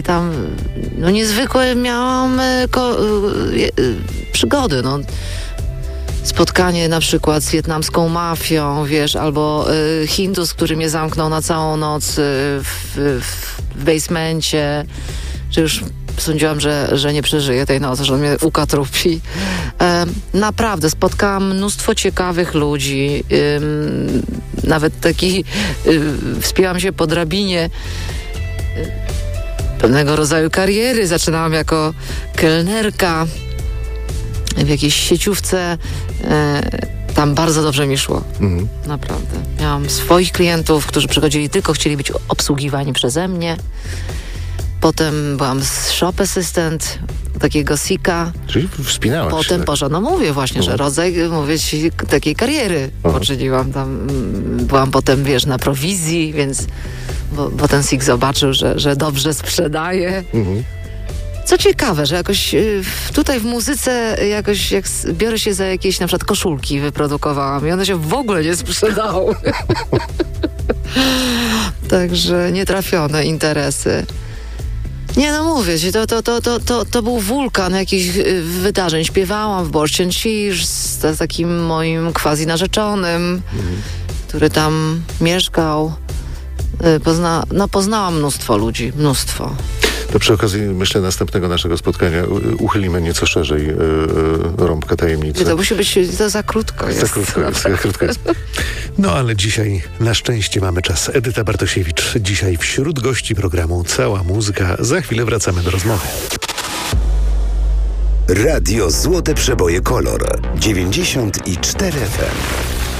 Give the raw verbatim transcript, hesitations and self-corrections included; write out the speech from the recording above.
Tam no niezwykłe miałam e, ko, e, e, przygody, no. Spotkanie na przykład z wietnamską mafią, wiesz, albo y, Hindus, który mnie zamknął na całą noc y, w, w basemencie, że już sądziłam, że, że nie przeżyję tej nocy, że on mnie ukatrupi. E, naprawdę, spotkałam mnóstwo ciekawych ludzi, y, nawet taki, y, wspięłam się po drabinie y, pewnego rodzaju kariery. Zaczynałam jako kelnerka w jakiejś sieciówce. E, tam bardzo dobrze mi szło. Mhm. Naprawdę. Miałam swoich klientów, którzy przychodzili tylko, chcieli być obsługiwani przeze mnie. Potem byłam shop assistant takiego sika. Czyli wspinałaś Potem się. poszłam, no mówię właśnie, że rodzaj, mówię ci, takiej kariery Aha. poczyniłam tam. Byłam potem, wiesz, na prowizji, więc bo, bo ten sik zobaczył, że, że dobrze sprzedaje. Mhm. Co ciekawe, że jakoś tutaj w muzyce jakoś jak biorę się za jakieś na przykład koszulki wyprodukowałam i one się w ogóle nie sprzedały. Także nietrafione interesy. Nie no mówię ci, to, to, to, to, to, to był wulkan jakichś wydarzeń. Śpiewałam w Borscht and Cheers z takim moim quasi narzeczonym, mhm. który tam mieszkał. Pozna, no poznałam mnóstwo ludzi, mnóstwo. To przy okazji, myślę, następnego naszego spotkania uchylimy nieco szerzej yy, rąbkę tajemnicy. To musi być, to za krótko jest. Za krótko jest, za krótko jest. No ale dzisiaj na szczęście mamy czas. Edyta Bartosiewicz dzisiaj wśród gości programu Cała Muzyka. Za chwilę wracamy do rozmowy. Radio Złote Przeboje Kolor dziewięćdziesiąt cztery F M.